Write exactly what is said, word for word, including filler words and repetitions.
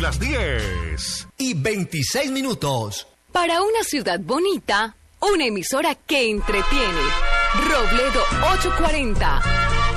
las diez y veintiséis minutos. Para una ciudad bonita, una emisora que entretiene. Robledo ochocientos cuarenta.